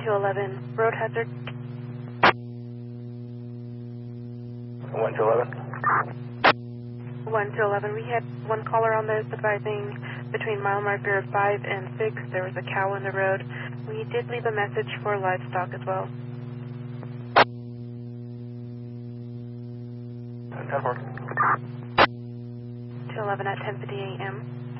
1211, road hazard. 1211. 1211, we had one caller on this advising between mile marker 5 and 6 there was a cow in the road. We did leave a message for livestock as well. 10-4. 211 at 10:50 a.m.